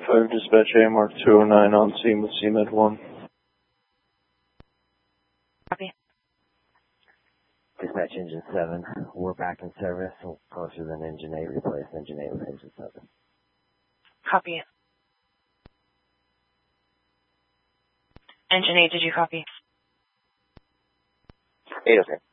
5 dispatch AMR 209 on scene with CMed 1. Copy. Dispatch engine 7, we're back in service, closer than engine 8, replace engine 8 with engine 7. Copy. Engine 8, did you copy? 8, okay.